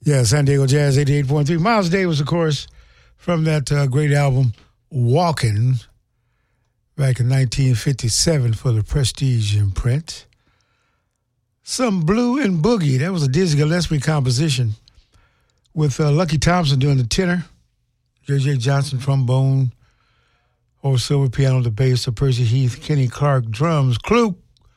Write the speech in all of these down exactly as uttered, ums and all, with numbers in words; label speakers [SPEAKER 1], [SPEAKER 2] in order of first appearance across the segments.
[SPEAKER 1] Yeah, San Diego Jazz eighty-eight point three. Miles Davis, of course, from that uh, great album, Walkin', back in nineteen fifty-seven for the Prestige imprint. Some Blue and Boogie. That was a Dizzy Gillespie composition with uh, Lucky Thompson doing the tenor, J J. Johnson trombone, Horace Silver piano, the bass, the Percy Heath, Kenny Clark drums, Kloop,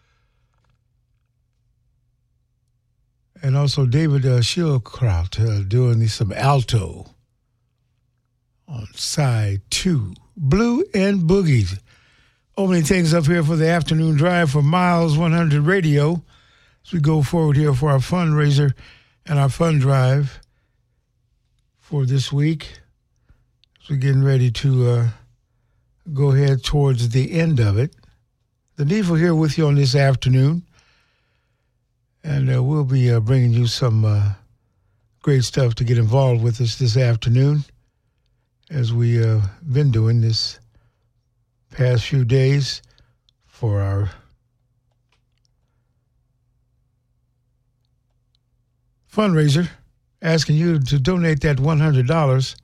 [SPEAKER 1] and also David uh, Schildkraut uh, doing the, some alto on side two. Blue and Boogie. Opening things up here for the afternoon drive for Miles one hundred Radio as we go forward here for our fundraiser and our fund drive for this week. So we're getting ready to uh, go ahead towards the end of it. The Needful here with you on this afternoon. And uh, we'll be uh, bringing you some uh, great stuff to get involved with us this afternoon, as we uh, been doing this past few days for our fundraiser, asking you to donate that one hundred dollars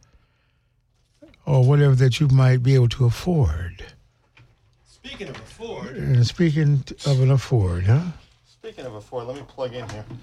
[SPEAKER 1] or whatever that you might be able to afford.
[SPEAKER 2] Speaking of afford.
[SPEAKER 1] And speaking of an afford, huh?
[SPEAKER 2] Speaking of afford, let me plug in here.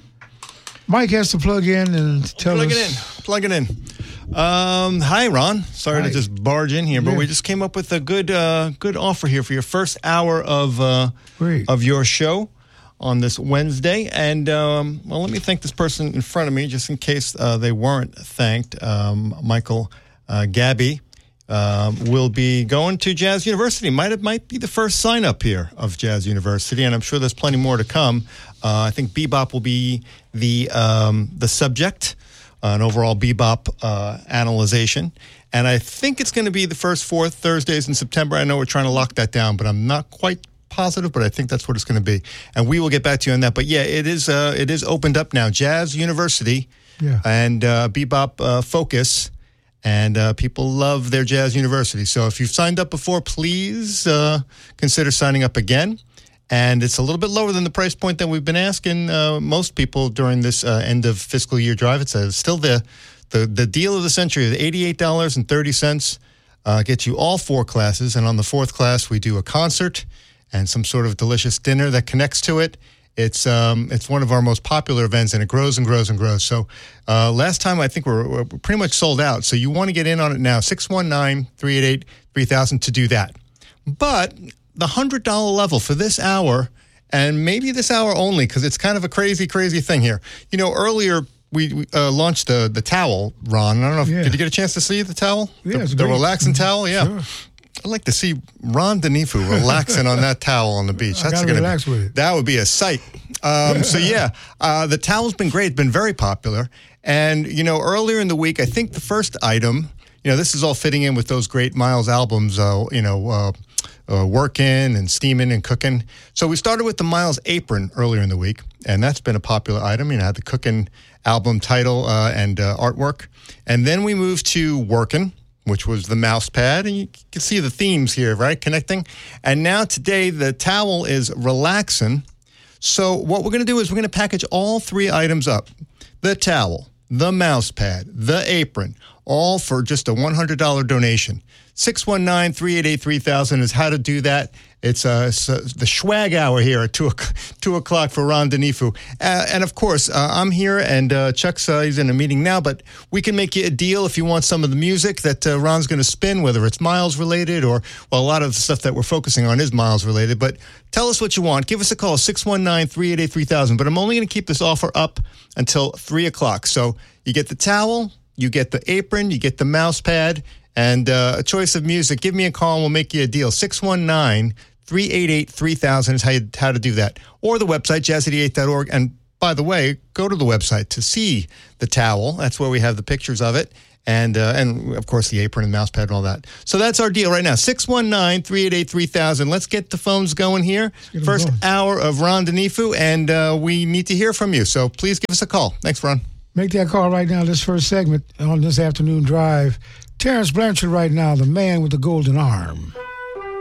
[SPEAKER 1] Mike has to plug in and tell
[SPEAKER 2] plug
[SPEAKER 1] us.
[SPEAKER 2] Plug it in. Plug it in. Um, hi, Ron. Sorry
[SPEAKER 1] Hi.
[SPEAKER 2] to just barge in here, but
[SPEAKER 1] Yeah.
[SPEAKER 2] we just came up with a good uh, good offer here for your first hour of uh,
[SPEAKER 1] Great.
[SPEAKER 2] of your show on this Wednesday. And, um, well, let me thank this person in front of me, just in case uh, they weren't thanked. Um, Michael uh, Gabby um, will be going to Jazz University. Might it might be the first sign-up here of Jazz University, and I'm sure there's plenty more to come. Uh, I think bebop will be the um, the subject, uh, an overall bebop uh, analyzation. And I think it's going to be the first four Thursdays in September. I know we're trying to lock that down, but I'm not quite positive, but I think that's what it's going to be. And we will get back to you on that. But yeah, it is uh, it is opened up now. Jazz University
[SPEAKER 1] Yeah.
[SPEAKER 2] and uh, bebop uh, focus. And uh, people love their Jazz University. So if you've signed up before, please uh, consider signing up again. And it's a little bit lower than the price point that we've been asking uh, most people during this uh, end of fiscal year drive. It's uh, still the, the the deal of the century. The eighty-eight dollars and thirty cents uh, gets you all four classes. And on the fourth class, we do a concert and some sort of delicious dinner that connects to it. It's um it's one of our most popular events, and it grows and grows and grows. So uh, last time, I think we're, we're pretty much sold out. So you want to get in on it now, six one nine, three eight eight, three thousand to do that. But the one hundred dollars level for this hour, and maybe this hour only, because it's kind of a crazy, crazy thing here. You know, earlier we, we uh, launched the the towel, Ron. I don't know, if,
[SPEAKER 1] Yeah.
[SPEAKER 2] did you get a chance to see the towel?
[SPEAKER 1] Yeah,
[SPEAKER 2] the,
[SPEAKER 1] it's
[SPEAKER 2] the
[SPEAKER 1] great.
[SPEAKER 2] relaxing towel, yeah.
[SPEAKER 1] Sure.
[SPEAKER 2] I'd like to see Ron Denifu relaxing on that towel on the beach.
[SPEAKER 1] I
[SPEAKER 2] That's
[SPEAKER 1] gotta
[SPEAKER 2] gonna
[SPEAKER 1] relax
[SPEAKER 2] be,
[SPEAKER 1] with it.
[SPEAKER 2] That would be a sight. Um, so yeah, uh, the towel's been great. It's been very popular. And you know, earlier in the week, I think the first item, you know, this is all fitting in with those great Miles albums. Uh, you know, uh, uh, Workin' and Steamin' and Cookin'. So we started with the Miles apron earlier in the week, and that's been a popular item. You know, had the Cookin' album title uh, and uh, artwork, and then we moved to Workin', which was the mouse pad, and you can see the themes here, right, connecting. And now today, the towel is relaxing. So what we're going to do is we're going to package all three items up. The towel, the mouse pad, the apron, all for just a one hundred dollars donation. six one nine, three eight eight, three thousand is how to do that. It's, uh, it's uh, the swag hour here at two o'clock for Ron Denifu. Uh, and, of course, uh, I'm here, and uh, Chuck's uh, he's in a meeting now, but we can make you a deal if you want some of the music that uh, Ron's going to spin, whether it's Miles-related or, well, a lot of the stuff that we're focusing on is Miles-related. But tell us what you want. Give us a call, six one nine, three eight eight, three thousand. But I'm only going to keep this offer up until three o'clock. So you get the towel, you get the apron, you get the mouse pad, and uh, a choice of music. Give me a call and we'll make you a deal. six one nine, three eight eight, three thousand is how, you, how to do that. Or the website, jazz eighty-eight dot org. And by the way, go to the website to see the towel. That's where we have the pictures of it. And, uh, and of course, the apron and mouse pad and all that. So that's our deal right now. six one nine, three eight eight, three thousand. Let's get the phones going here.
[SPEAKER 1] get 'em
[SPEAKER 2] First
[SPEAKER 1] going.
[SPEAKER 2] hour of Ron Denifu, and uh, we need to hear from you. So please give us a call. Thanks, Ron.
[SPEAKER 1] Make that call right now, this first segment on this afternoon drive. Terrence Blanchard right now, the man with the golden arm.